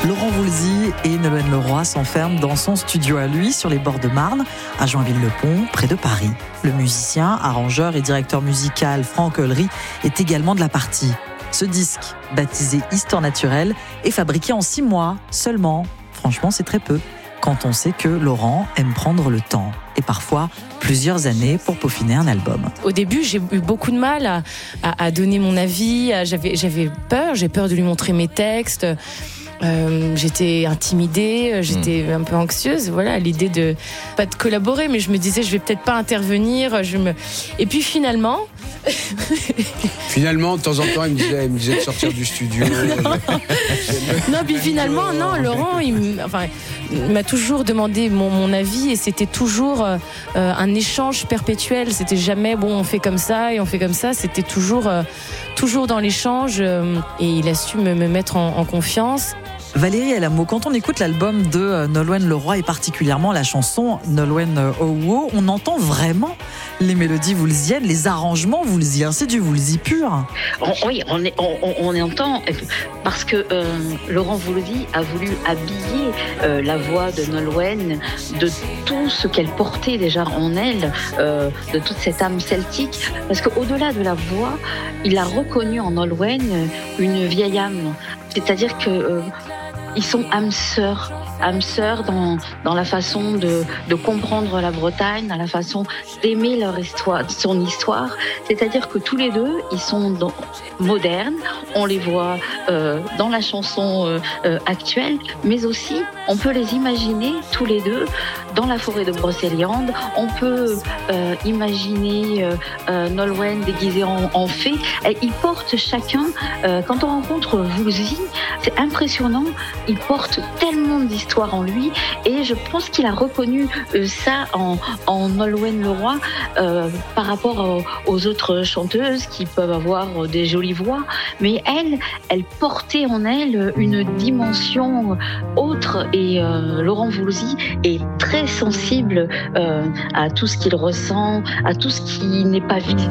Laurent Voulzy et Nolwenn Leroy s'enferment dans son studio à lui, sur les bords de Marne, à Joinville-le-Pont, près de Paris. Le musicien, arrangeur et directeur musical Franck Olry est également de la partie. Ce disque, baptisé Histoire naturelle, est fabriqué en 6 mois seulement. Franchement, c'est très peu, quand on sait que Laurent aime prendre le temps, et parfois plusieurs années pour peaufiner un album. Au début, j'ai eu beaucoup de mal à donner mon avis. J'ai peur de lui montrer mes textes. J'étais intimidée, j'étais un peu anxieuse, voilà, à l'idée de pas de collaborer, mais je me disais je vais peut-être pas intervenir, et puis finalement de temps en temps il me disait de sortir du studio. non, puis finalement non, Laurent il m'a toujours demandé mon avis, et c'était toujours un échange perpétuel. C'était jamais bon, on fait comme ça et on fait comme ça. C'était toujours dans l'échange, et il a su me mettre en confiance. Valérie Elamo, quand on écoute l'album de Nolwenn Leroy, et particulièrement la chanson Nolwenn Owo, on entend vraiment les mélodies voulziennes, les arrangements voulziens. C'est du Voulzy pur. Oui, on entend, parce que Laurent Voulzy a voulu habiller la voix de Nolwenn de tout ce qu'elle portait déjà en elle, de toute cette âme celtique, parce qu'au-delà de la voix, il a reconnu en Nolwenn une vieille âme. C'est-à-dire que ils sont âmes sœurs dans la façon de comprendre la Bretagne, dans la façon d'aimer son histoire. C'est-à-dire que tous les deux, ils sont modernes, on les voit dans la chanson actuelle, mais aussi on peut les imaginer tous les deux dans la forêt de Brocéliande. On peut imaginer Nolwenn déguisée en fée. Et ils portent chacun, quand on rencontre Voulzy, c'est impressionnant, il porte tellement d'histoires en lui, et je pense qu'il a reconnu ça en Nolwenn Leroy par rapport aux autres chanteuses qui peuvent avoir des jolies voix, mais elle portait en elle une dimension autre, et Laurent Voulzy est très sensible à tout ce qu'il ressent, à tout ce qui n'est pas visible.